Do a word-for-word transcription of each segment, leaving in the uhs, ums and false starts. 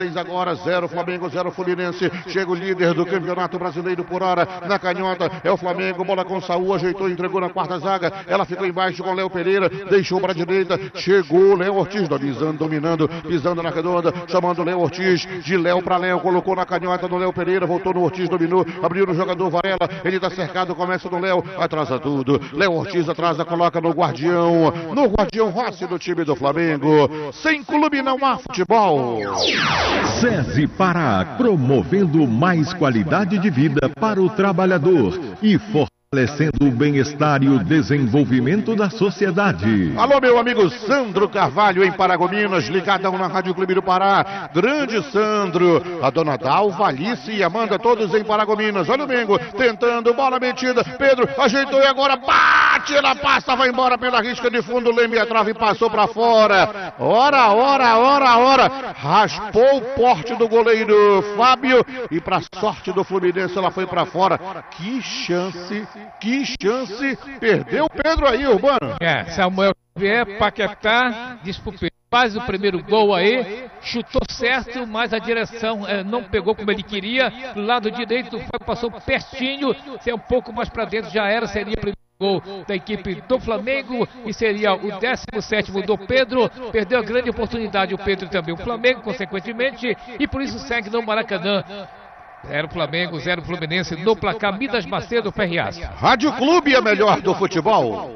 Agora zero Flamengo, zero Fluminense. Chega o líder do Campeonato Brasileiro por hora. Na canhota é o Flamengo. Bola com Saúl, ajeitou, entregou na quarta zaga. Ela ficou embaixo com Léo Pereira. Deixou para a direita. Chegou Léo Ortiz, dominando, dominando, pisando na redonda. Chamando Léo Ortiz. De Léo para Léo. Colocou na canhota do Léo Pereira. Voltou no Ortiz, dominou. Abriu no jogador Varela. Ele está cercado. Começa no Léo. Atrasa tudo. Léo Ortiz atrasa. Coloca no Guardião. No Guardião Rossi do time do Flamengo. Sem clube não há futebol. SESI Pará, promovendo mais qualidade de vida para o trabalhador e fortalecendo o bem-estar e o desenvolvimento da sociedade. Alô, meu amigo Sandro Carvalho, em Paragominas, ligadão na Rádio Clube do Pará. Grande Sandro, a dona Dalva, Alice e Amanda, todos em Paragominas. Olha o Mengo, tentando, bola metida. Pedro ajeitou e agora bate, ela passa, vai embora pela risca de fundo. Leme a trave, passou pra fora. Ora, ora, ora, ora. Raspou o porte do goleiro Fábio e pra sorte do Fluminense ela foi pra fora. Que chance, que chance. Perdeu o Pedro aí, Urbano. É, Samuel Xavier, Paquetá, diz pro Pedro. Faz o primeiro gol aí, chutou certo, mas a direção é, não pegou como ele queria. Do lado direito foi, passou pertinho, se é um pouco mais para dentro já era, seria o primeiro gol da equipe do Flamengo e seria o décimo sétimo do Pedro. Perdeu a grande oportunidade o Pedro também, o Flamengo consequentemente, e por isso segue no Maracanã. Zero Flamengo, zero Fluminense no placar. Midas Macedo, Ferriaço. Rádio Clube é melhor do futebol.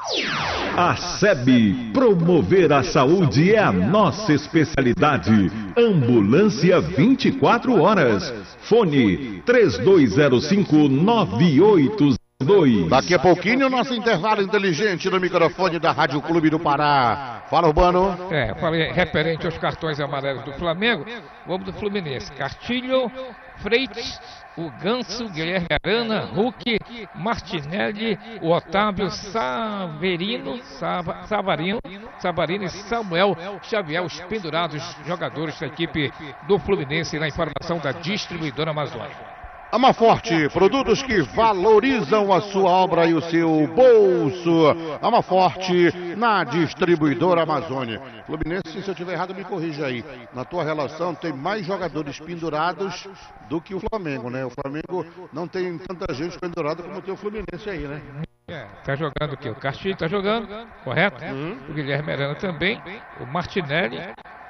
A SEB, promover a saúde é a nossa especialidade. Ambulância vinte e quatro horas. Fone três dois zero cinco nove oito zero dois. Daqui a pouquinho o nosso intervalo inteligente no microfone da Rádio Clube do Pará. Fala, Urbano. É, falei referente aos cartões amarelos do Flamengo. Vamos do Fluminense. Castilho, Freitas, o Ganso, Guilherme Arana, Hulk, Martinelli, o Otávio, Saverino, Sava, Savarino, Savarino e Samuel Xavier, os pendurados jogadores da equipe do Fluminense na informação da distribuidora Amazônia. Amaforte, produtos que valorizam a sua obra e o seu bolso. Amaforte na distribuidora Amazônia. Fluminense, se eu estiver errado, me corrija aí. Na tua relação, tem mais jogadores pendurados do que o Flamengo, né? O Flamengo não tem tanta gente pendurada como tem o Fluminense aí, né? É, tá jogando o quê? O Castilho tá jogando, correto? Uhum. O Guilherme Arana também, o Martinelli,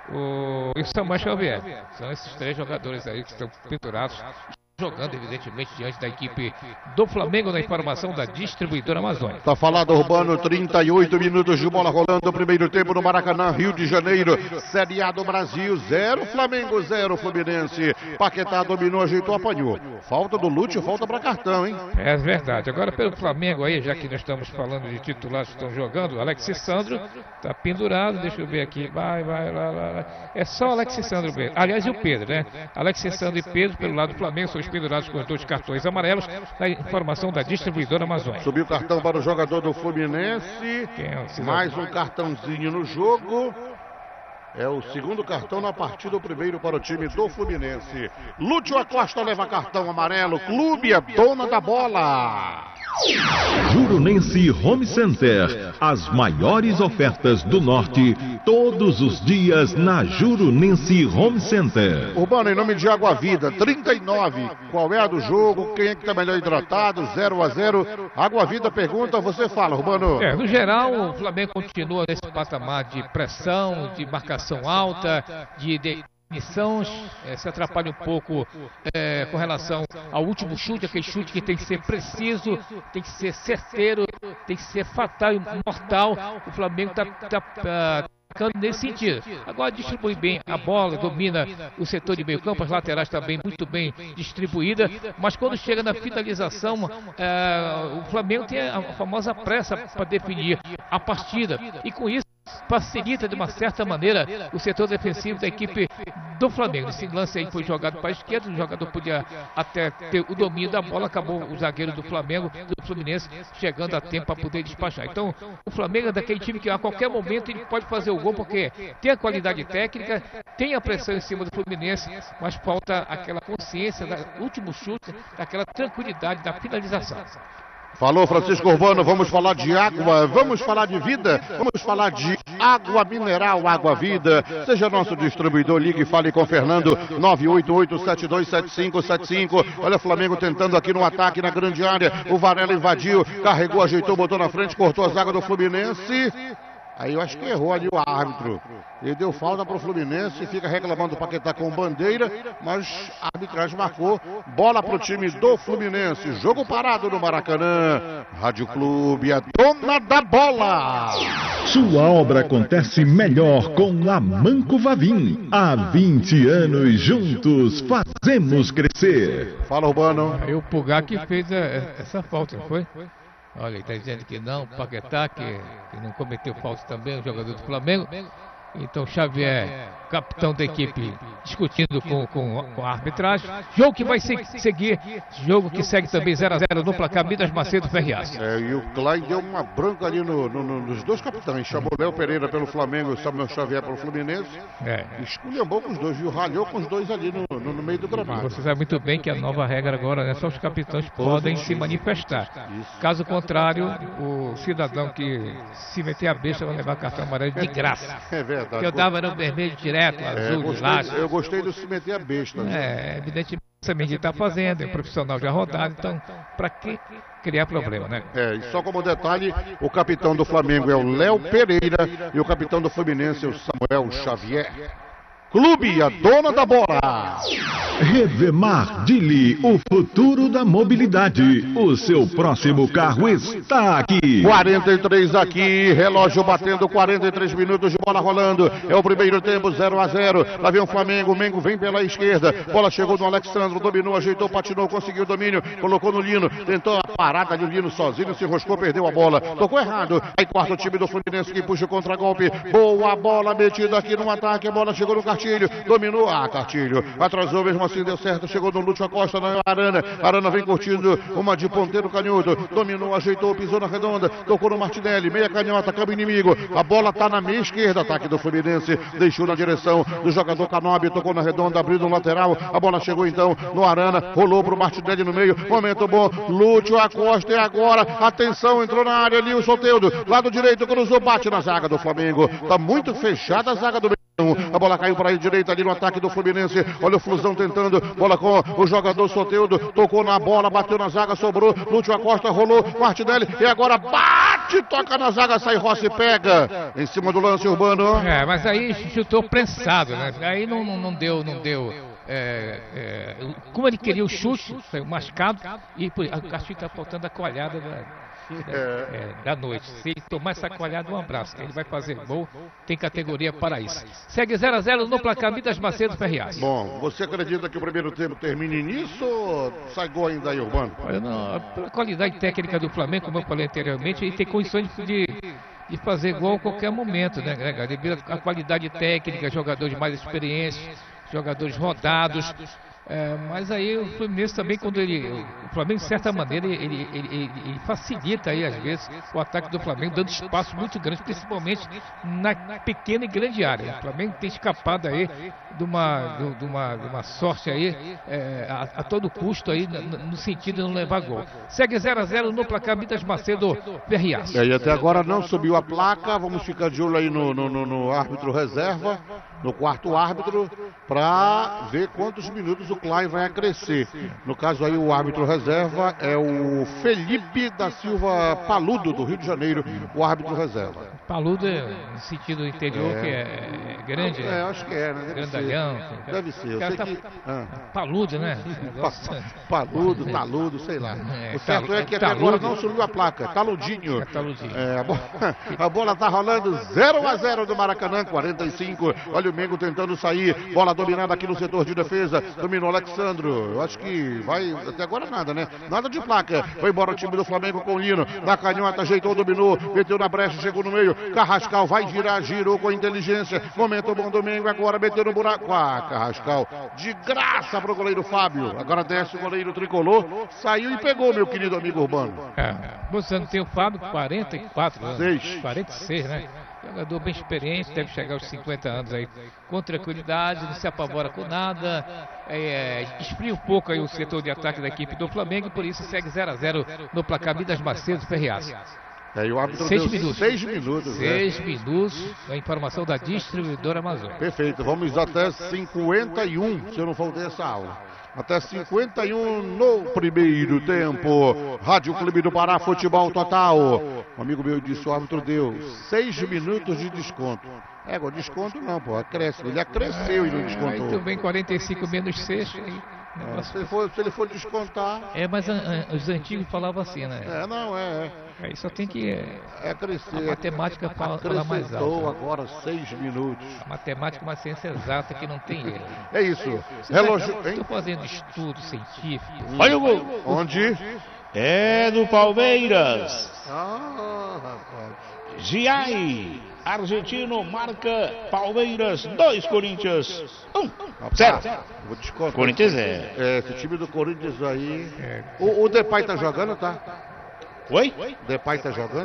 o e o Samuel Xavier. São esses três jogadores aí que estão pendurados, jogando, evidentemente, diante da equipe do Flamengo na informação da distribuidora Amazônia. Tá falado, Urbano, trinta e oito minutos de bola rolando, primeiro tempo no Maracanã, Rio de Janeiro. Série A do Brasil, zero Flamengo, zero Fluminense. Paquetá dominou, ajeitou, apanhou. Falta do Lúcio, falta para cartão, hein? É verdade. Agora pelo Flamengo aí, já que nós estamos falando de titulares que estão jogando, Alexis Sandro tá pendurado, deixa eu ver aqui, vai, vai, lá, lá, lá. É só Alexis Sandro mesmo. Aliás, e o Pedro, né? Alexis Sandro e Pedro, pelo lado do Flamengo, são os pendurados com os dois cartões amarelos, na informação da distribuidora Amazônia. Subiu o cartão para o jogador do Fluminense. É mais um cartãozinho no jogo. É o segundo cartão na partida, o primeiro para o time do Fluminense. Lúcio Acosta leva cartão amarelo. Clube é dona da bola. Jurunense Home Center, as maiores ofertas do Norte, todos os dias na Jurunense Home Center. Urbano, em nome de Água Vida, trinta e nove, qual é a do jogo, quem é que está melhor hidratado, zero a zero, Água Vida pergunta, você fala, Urbano. É, no geral, o Flamengo continua nesse patamar de pressão, de marcação alta, de... de... Missão é, se atrapalha um pouco é, com relação ao último chute, aquele chute que tem que ser preciso, tem que ser certeiro, tem que ser fatal e mortal. O Flamengo está tá, tá, nesse sentido. Agora distribui bem a bola, domina o setor de meio campo, as laterais também muito bem distribuída, mas quando chega na finalização, é, o Flamengo tem a famosa pressa para definir a partida, e com isso facilita de uma certa maneira o setor defensivo da equipe do Flamengo. Esse lance aí foi jogado para a esquerda, o jogador podia até ter o domínio da bola, acabou o zagueiro do Flamengo, do Fluminense, chegando a tempo para poder despachar. Então, o Flamengo é daquele time que a qualquer momento ele pode fazer o gol, porque tem a qualidade técnica, tem a pressão em cima do Fluminense, mas falta aquela consciência do último chute, aquela tranquilidade da finalização. Falou, Francisco Urbano, vamos falar de água, vamos falar de vida, vamos falar de água mineral, água vida. Seja nosso distribuidor, ligue e fale com Fernando, nove oito oito, sete dois sete cinco sete cinco. Olha o Flamengo tentando aqui no ataque na grande área, o Varela invadiu, carregou, ajeitou, botou na frente, cortou a zaga do Fluminense. Aí eu acho que errou ali o árbitro. Ele deu falta para o Fluminense, fica reclamando do Paquetá com bandeira, mas a arbitragem marcou bola para o time do Fluminense. Jogo parado no Maracanã. Rádio Clube, a dona da bola. Sua obra acontece melhor com a Manco Vavim. Há vinte anos juntos fazemos crescer. Fala, Urbano. Aí o Pulgar que fez a, essa falta, não foi? Olha, ele está dizendo que não, o Paquetá, que, que não cometeu falta também, o jogador do Flamengo. Então Xavier, capitão da equipe, discutindo com, com, com a arbitragem. Jogo que vai se, seguir, jogo que segue também zero a zero no placar Minas Macedo Ferriaço. É, e o Klein deu uma branca ali no, no, no, nos dois capitães. Chamou Léo Pereira pelo Flamengo e Samuel Xavier pelo Fluminense. É. Esculhambou com os dois, viu? Ralhou com os dois ali no, no, no meio do gramado. Você sabe muito bem que a nova regra agora, né, só os capitães podem se manifestar. Isso. Caso contrário, o cidadão que se meter a besta vai levar cartão amarelo de graça. É verdade. Que eu dava no vermelho direto, azul, é, gostei, lilás. Eu gostei do se meter a besta. Né? É, evidentemente, também está fazendo, é profissional já rodado, então, para que criar problema, né? É, e só como detalhe, o capitão do Flamengo é o Léo Pereira e o capitão do Fluminense é o Samuel Xavier. Clube, a dona da bola. Revemar Dili, o futuro da mobilidade. O seu próximo carro está aqui. quarenta e três aqui, relógio batendo, quarenta e três minutos de bola rolando. É o primeiro tempo, zero a zero. Lá vem o Flamengo, o Mengo vem pela esquerda. Bola chegou no Alexandre, dominou, ajeitou, patinou, conseguiu o domínio, colocou no Lino, tentou a parada de Lino sozinho, se enroscou, perdeu a bola. Tocou errado. Aí corta o time do Fluminense que puxa o contra-golpe. Boa bola metida aqui no ataque, a bola chegou no cartão. Cartilho, dominou, ah, Cartilho, atrasou, mesmo assim deu certo, chegou no Lúcio Acosta, na Arana, Arana vem curtindo uma de ponteiro canhoto, dominou, ajeitou, pisou na redonda, tocou no Martinelli, meia canhota, cabo inimigo, a bola tá na meia esquerda, ataque do Fluminense, deixou na direção do jogador Canobi, tocou na redonda, abriu no lateral, a bola chegou então no Arana, rolou pro Martinelli no meio, momento bom, Lúcio Acosta, e agora, atenção, entrou na área ali o Soteldo, lado direito, cruzou, bate na zaga do Flamengo, tá muito fechada a zaga do a bola caiu para a direita ali no ataque do Fluminense. Olha o Flusão tentando. Bola com o jogador Soteldo. Tocou na bola, bateu na zaga, sobrou. Lúcio Acosta rolou. Martinelli. E agora bate, toca na zaga, sai Rossi, pega. Em cima do lance, Urbano. É, mas aí chutou prensado, né? Aí não, não, não deu, não deu. É, é, como ele queria o chute, saiu mascado. E por, acho que está faltando a coalhada da. É, é, da noite. Se ele tomar essa coalhada, um abraço. Ele vai fazer gol, tem categoria para isso. Segue zero a zero no placar Minas Macedo Ferriaço. Bom, você acredita que o primeiro tempo termine nisso ou sai gol ainda aí, Urbano? Não, pela qualidade técnica do Flamengo, como eu falei anteriormente, ele tem condições de, de fazer gol a qualquer momento, né, né, devido à qualidade técnica, jogadores mais experientes, jogadores rodados. É, mas aí o Fluminense também, quando ele, o Flamengo de certa maneira ele, ele, ele, ele facilita aí às vezes o ataque do Flamengo, dando espaço muito grande, principalmente na pequena e grande área. O Flamengo tem escapado aí de uma, de uma, de uma sorte aí é, a, a todo custo aí no, no sentido de não levar gol. Segue zero a zero no placar Minas Macedo Ferriaço. É, e até agora não subiu a placa, vamos ficar de olho aí no, no, no, no árbitro reserva, no quarto árbitro, para ver quantos minutos o Klein vai acrescer. No caso aí o árbitro reserva é o Felipe da Silva Paludo, do Rio de Janeiro, o árbitro reserva. Paludo é no sentido interior, é, que é, é grande, é, acho que é, né? Deve grandalhão. Ser. Deve ser. Eu sei tá que... ah. Paludo, né? Paludo, taludo, sei lá. É, o certo é que até agora não subiu a placa. Taludinho. É taludinho. É, a, bola, a bola tá rolando zero a zero do Maracanã, quarenta e cinco. Olha o Mengo tentando sair. Bola dominada aqui no setor de defesa. Dominou Alexandro. Eu acho que vai até agora nada, né? Nada de placa. Foi embora o time do Flamengo com o Lino. Na canhota, ajeitou, dominou. Meteu na brecha, chegou no meio. Carrascal vai girar, girou com inteligência. Momento bom do Mengo. Agora meteu no buraco. Ah, Carrascal. De graça pro goleiro Fábio. Agora desce o goleiro tricolor. Saiu e pegou, meu querido amigo Urbano. É, você não tem o Fábio, quarenta e quatro anos. Seis. quarenta e seis, né? Jogador bem experiente, deve chegar aos cinquenta anos aí, com tranquilidade, não se apavora com nada, é, esfria um pouco aí o setor de ataque da equipe do Flamengo, por isso segue zero a zero no placar Minas Macedo Ferreaça. É, e o árbitro seis deu minutos. seis minutos. Seis né? minutos, a informação da distribuidora Amazônia. Perfeito, vamos até cinquenta e um, se eu não faltei essa aula. Até cinquenta e um no primeiro tempo. Rádio Clube do Pará, futebol total. Um amigo meu disse, o árbitro deu seis minutos de desconto. É, o desconto não, pô, acresce. Ele acresceu e não descontou. Aí também quarenta e cinco menos seis. É, se, ele for, se ele for descontar... É, mas a, a, os antigos falavam assim, né? É, não, é. é. Aí só tem que... É, é crescer. A matemática fala, fala mais alto. Agora seis minutos. A matemática é uma ciência exata que não tem erro. É isso. Relógio... Estou fazendo estudo científico. Olha o gol. Onde? É do Palmeiras. Ah, rapaz. Giai, argentino, marca Palmeiras, dois Corinthians, um, Rapaz, zero. Vou descontar. Corinthians é. É, esse time do Corinthians aí... O, o Depay tá jogando, tá? Oi? Depay tá jogando?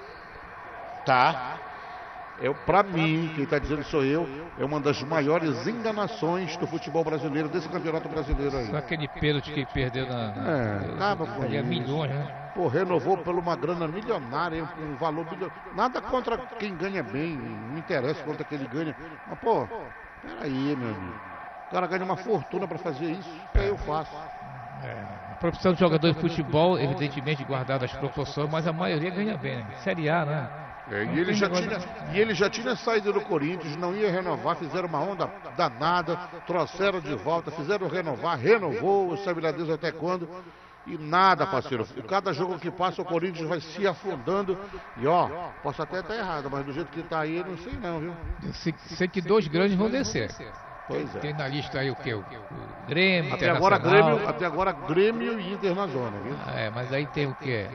Tá. Eu, pra mim, quem tá dizendo sou eu, é uma das maiores enganações do futebol brasileiro, desse campeonato brasileiro aí. Só aquele pênalti que ele perdeu na... na é, acaba com isso. milhões, né? Pô, renovou por uma grana milionária, um valor milionário. Nada contra quem ganha bem, não interessa quanto é que ele ganha. Mas, pô, peraí, meu amigo. O cara ganha uma fortuna pra fazer isso, que aí eu faço. É, a profissão de jogador de futebol, evidentemente guardada as proporções, mas a maioria ganha bem, né? Série A, né? É, e, ele já tinha, e ele já tinha saído do Corinthians, não ia renovar, fizeram uma onda danada, trouxeram de volta, fizeram renovar, renovou, sabe lá Deus até quando, e nada, parceiro. Cada jogo que passa o Corinthians vai se afundando, e ó, posso até estar errado, mas do jeito que tá aí, não sei não, viu? Eu sei, sei que dois grandes vão descer. Pois é. Tem na lista aí o que? O, o Grêmio, até agora Grêmio, até agora Grêmio e Inter na zona, viu? Ah, é, mas aí tem o que?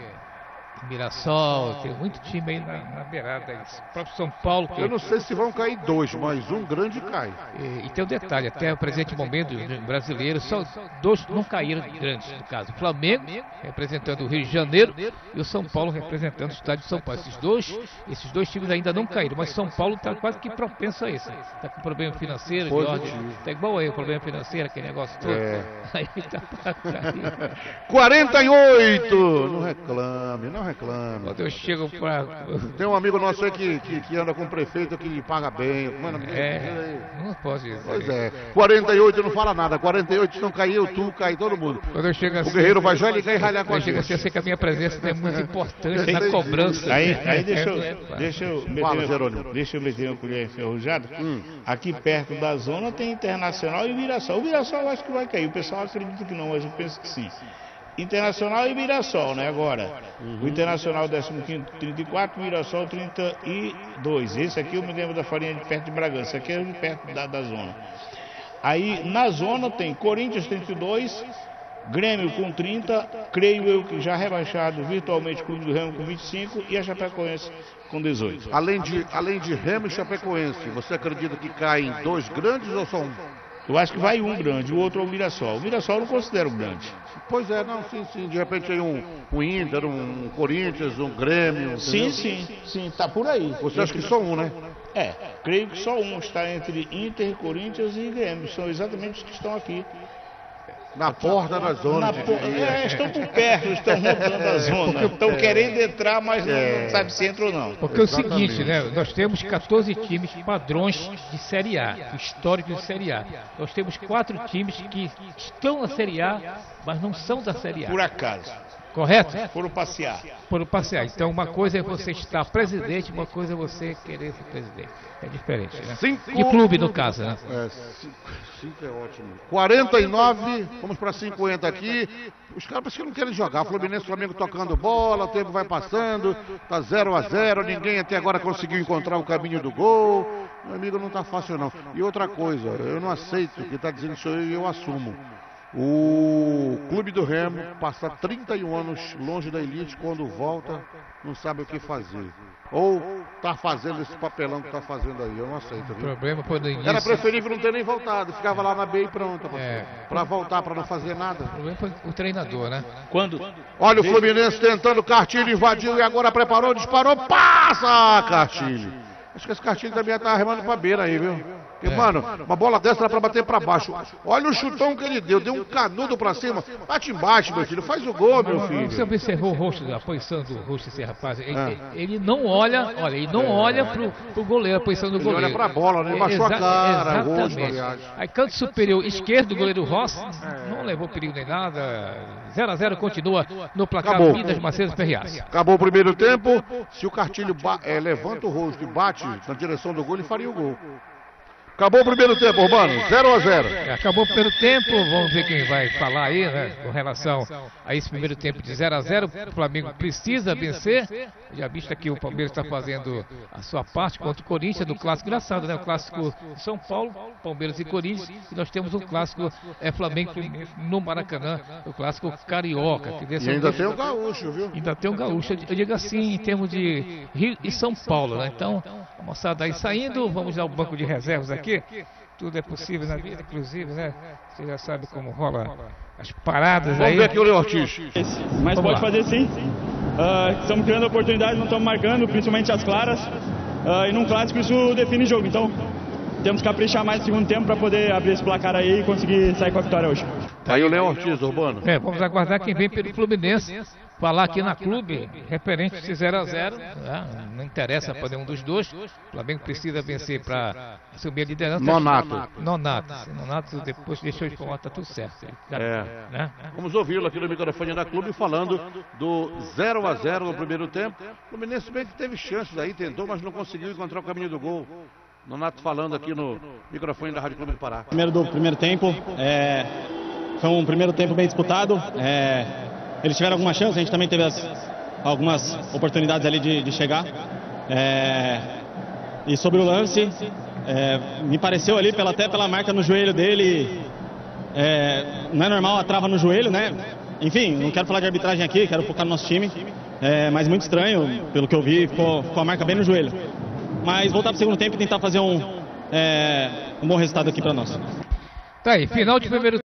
Mirassol, tem muito time aí na, na beirada. O próprio São Paulo. Que... Eu não sei se vão cair dois, mas um grande cai. E, e tem um detalhe, até o presente momento brasileiro, só dois não caíram grandes, no caso. O Flamengo, representando o Rio de Janeiro, e o São Paulo, representando o estado de São Paulo. Esses dois, esses dois times ainda não caíram, mas São Paulo está quase que propenso a isso. Está com problema financeiro, de ordem. Está igual aí, o problema financeiro, aquele negócio todo. É. Aí tá pra cair. quarenta e oito! Não reclame, não reclame. Quando eu chego pra... Tem um amigo nosso aí que, que, que anda com o prefeito que paga bem. Mano, é, não posso dizer. Pois é. quarenta e oito não fala nada. quarenta e oito não caiu, tu cai todo mundo. Quando eu chego assim, o Guerreiro vai já ligar e ralhar com a gente. Assim, eu sei que a minha presença é muito importante na cobrança. Aí, aí deixa eu, deixa eu meter, Fala, meu, deixa eu meter uma colher enferrujada. Hum. Aqui perto da zona tem Internacional e Mirassol. O Mirassol eu acho que vai cair. O pessoal acredita que não, mas eu penso que sim. Internacional e Mirassol, né, agora. Uhum. O Internacional décimo quinto, trinta e quatro, Mirassol trinta e dois. Esse aqui eu me lembro da farinha de perto de Bragança, esse aqui é de perto da, da zona. Aí na zona tem Corinthians trinta e dois, Grêmio com trinta, creio eu que já rebaixado virtualmente Clube do Remo com vinte e cinco e a Chapecoense com dezoito. Além de, além de Remo e Chapecoense, você acredita que caem dois grandes ou só um? Eu acho que vai um grande, o outro é o Mirassol. O Mirassol eu não considero grande. Pois é, não, sim, sim. De repente aí um, um Inter, um Corinthians, um Grêmio. Sim, entendeu? sim, sim, tá por aí. Você acha que só um, né? É, creio que só um está entre Inter, Corinthians e Grêmio. São exatamente os que estão aqui. Na porta da zona. Na por... é, estão por perto, estão rodando a zona. Porque, estão é, querendo entrar, mas não, é, não sabe se entra ou não. Porque exatamente. É o seguinte, né? Nós temos quatorze times padrões de Série A, histórico de Série A. Nós temos quatro times que estão na Série A, mas não são da Série A. Por acaso. Correto? Foram passear. Foram passear. Então uma coisa é você estar presidente, uma coisa é você querer ser presidente. É diferente, né? Cinco... De clube, no caso, né? É, cinco, cinco é ótimo. quarenta e nove, vamos para cinquenta aqui. Os caras parece que não querem jogar. Fluminense, Flamengo tocando bola, o tempo vai passando, tá zero a zero, ninguém até agora conseguiu encontrar o caminho do gol. Meu amigo, não tá fácil não. E outra coisa, eu não aceito, que tá dizendo isso eu e eu assumo. O Clube do Remo passa trinta e um anos longe da elite, quando volta não sabe o que fazer. Ou tá fazendo esse papelão que tá fazendo aí, eu não aceito. Viu? O problema foi no início. Era preferível não ter nem voltado, ficava lá na B e pronto. É. Para voltar, para não fazer nada. O problema foi o treinador, né? Quando? Olha o Fluminense tentando, Cartilho invadiu e agora preparou, disparou, passa Cartilho. Acho que esse Cartilho também tá remando pra beira aí, viu? Porque, É. mano, uma bola dessa era pra bater pra baixo. Olha o chutão que ele deu, deu um canudo pra cima. Bate embaixo, meu filho, faz o gol, meu filho. Você observou o rosto, a posição do rosto desse rapaz? Ele, É. ele não olha, olha, ele não olha pro, pro goleiro, a posição do Ele goleiro. olha pra bola, né? Ele baixou a Exa- cara, o rosto, exatamente. aliás. Aí canto superior esquerdo do goleiro Rossi, não levou perigo nem nada. zero a zero continua no placar Acabou. Minas Macedo Ferriás. Acabou o primeiro tempo. Se o Cartilho ba- é, levanta o rosto e bate na direção do gol, ele faria o gol. Acabou o primeiro tempo, Urbano. zero a zero. Acabou o primeiro tempo, vamos ver quem vai falar aí, né, com relação a esse primeiro tempo de zero a zero. O Flamengo precisa vencer. Já visto que o Palmeiras está fazendo a sua parte contra o Corinthians do clássico engraçado, né? O clássico de São Paulo, Palmeiras e Corinthians. E nós temos um clássico é, Flamengo no Maracanã, o clássico carioca. Que E ainda tem o Gaúcho, viu? Ainda tem o Gaúcho, eu digo assim, em termos de Rio e São Paulo, né? Então, a moçada aí saindo, vamos ao banco de reservas aqui. Tudo é possível na vida, inclusive, né? Você já sabe como rola as paradas Vamos aí. ver aqui o Leo Ortiz. Mas Vamos pode lá. fazer sim. Ah, estamos criando oportunidades, não estamos marcando, principalmente as claras. Ah, e num clássico isso define jogo. Então temos que caprichar mais no segundo tempo para poder abrir esse placar aí e conseguir sair com a vitória hoje. Tá aí o Leo Ortiz, Urbano. É, vamos aguardar quem vem pelo Fluminense falar aqui na clube, referente a esse zero a zero. Né? Não interessa para nenhum dos dois. O Flamengo precisa vencer para assumir a liderança. Nonato. Nonato. Se Nonato depois deixou de falar, tá tudo certo. Já- É. né? Vamos ouvi-lo aqui no microfone da clube falando do zero a zero no primeiro tempo. O Fluminense bem que teve chances aí, tentou, mas não conseguiu encontrar o caminho do gol. Nonato falando aqui no microfone da Rádio Clube do Pará. Primeiro do primeiro tempo, é, foi um primeiro tempo bem disputado. É, eles tiveram algumas chances, a gente também teve as- algumas oportunidades ali de, de chegar. É, e sobre o lance, é, me pareceu ali, pela, até pela marca no joelho dele, é, não é normal a trava no joelho, né? Enfim, não quero falar de arbitragem aqui, quero focar no nosso time, é, mas muito estranho, pelo que eu vi, ficou, ficou a marca bem no joelho. Mas voltar para o segundo tempo e tentar fazer um, é, um bom resultado aqui para nós. Tá aí, final de primeiro